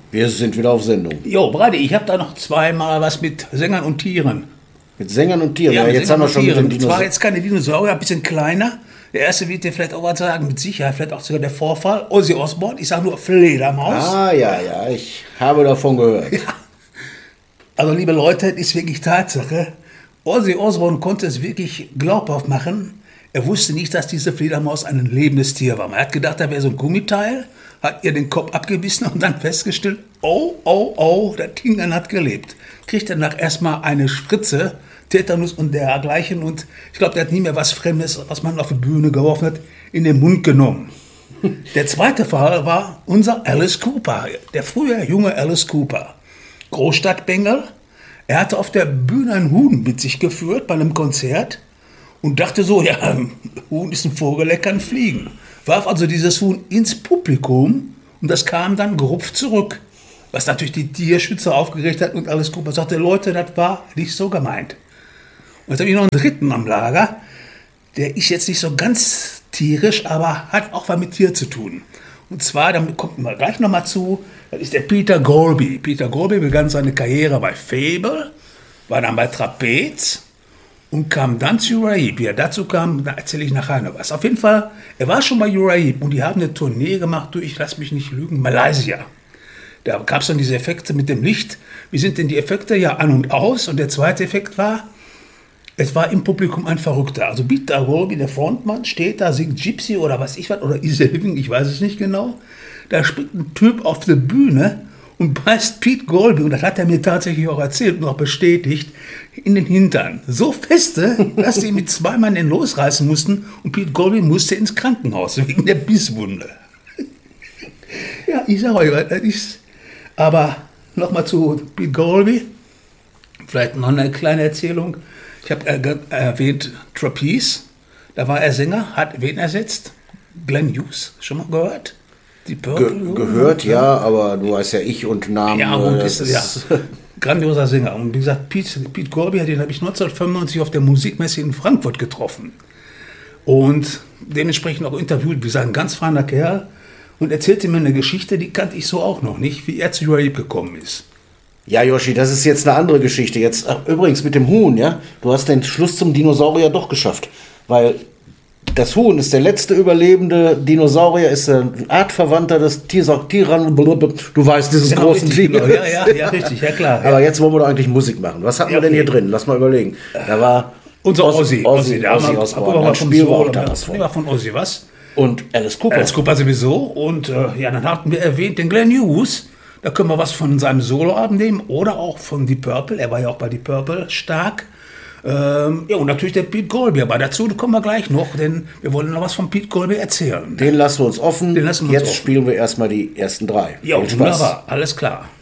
Wir sind wieder auf Sendung. Jo, Brady, ich habe da noch zweimal was mit Sängern und Tieren. Mit Sängern und Tieren? Ja, mit jetzt Sängern haben wir schon mit den Dinosauriern. Zwar jetzt keine Dinosaurier, ein bisschen kleiner. Der erste wird dir vielleicht auch was sagen, mit Sicherheit, vielleicht auch sogar der Vorfall. Ozzy Osbourne, ich sage nur Fledermaus. Ah, ja, ich habe davon gehört. Ja. Also, liebe Leute, das ist wirklich Tatsache. Ozzy Osbourne konnte es wirklich glaubhaft machen. Er wusste nicht, dass diese Fledermaus ein lebendes Tier war. Man hat gedacht, da wäre so ein Gummiteil, hat ihr den Kopf abgebissen und dann festgestellt, oh, das Ding hat gelebt. Kriegt danach erstmal eine Spritze, Tetanus und dergleichen. Und ich glaube, der hat nie mehr was Fremdes, was man auf die Bühne geworfen hat, in den Mund genommen. Der zweite Fall war unser Alice Cooper, der frühe junge Alice Cooper. Großstadtbengel. Er hatte auf der Bühne einen Huhn mit sich geführt bei einem Konzert und dachte so, ja, Huhn ist ein Vogel, er kann fliegen. Warf also dieses Huhn ins Publikum und das kam dann gerupft zurück. Was natürlich die Tierschützer aufgeregt hat und Alice Cooper sagte, Leute, das war nicht so gemeint. Und jetzt habe ich noch einen dritten am Lager, der ist jetzt nicht so ganz tierisch, aber hat auch was mit Tier zu tun. Und zwar, damit kommt man gleich nochmal zu, das ist der Peter Golby. Peter Golby begann seine Karriere bei Fable, war dann bei Trapez und kam dann zu Uriah Heep. Wie er dazu kam, da erzähle ich nachher noch was. Auf jeden Fall, er war schon bei Uriah Heep und die haben eine Tournee gemacht durch, lass mich nicht lügen, Malaysia. Da gab es dann diese Effekte mit dem Licht. Wie sind denn die Effekte? Ja, an und aus. Und der zweite Effekt war, es war im Publikum ein Verrückter. Also Peter Golby, der Frontmann, steht da, singt Gypsy oder was ich was, oder Easy Living, ich weiß es nicht genau. Da springt ein Typ auf die Bühne und beißt Pete Golby, und das hat er mir tatsächlich auch erzählt und auch bestätigt, in den Hintern. So feste, dass die mit zwei Mann den losreißen mussten und Pete Golby musste ins Krankenhaus wegen der Bisswunde. Ja, ich sage euch, das ist... Aber nochmal zu Pete Golby, vielleicht noch eine kleine Erzählung. Ich habe erwähnt Trapeze, da war er Sänger, hat wen ersetzt? Glenn Hughes, schon mal gehört? Die Purple gehört, ja, aber du weißt ja, ich und Namen. Ja, und ist ja grandioser Sänger. Und wie gesagt, Pete Golby, den habe ich 1995 auf der Musikmesse in Frankfurt getroffen. Und dementsprechend auch interviewt, wie gesagt, ein ganz feiner Kerl. Und erzählte mir eine Geschichte, die kannte ich so auch noch nicht, wie er zu Uriah Heep gekommen ist. Ja, Yoshi, das ist jetzt eine andere Geschichte. Jetzt, übrigens mit dem Huhn, ja, du hast den Schluss zum Dinosaurier doch geschafft, weil das Huhn ist der letzte überlebende Dinosaurier, ist ein Artverwandter des Tyrann, du weißt, dieses genau, großen Ding. Genau. Ja, richtig, ja klar. Aber jetzt wollen wir doch eigentlich Musik machen. Was hatten wir denn hier drin? Lass mal überlegen. Da war unser Ozzy Osbourne. Dann spielen wir auch da was von. Von Ozzy, was? Und Alice Cooper. Alice Cooper sowieso. Und dann hatten wir erwähnt den Glenn Hughes. Da können wir was von seinem Soloabend nehmen oder auch von Deep Purple. Er war ja auch bei Deep Purple stark. Und natürlich der Pete Golby. Aber dazu kommen wir gleich noch, denn wir wollen noch was von Pete Golby erzählen. Den lassen wir uns offen. Jetzt spielen wir erstmal die ersten drei. Ja, wunderbar. Alles klar.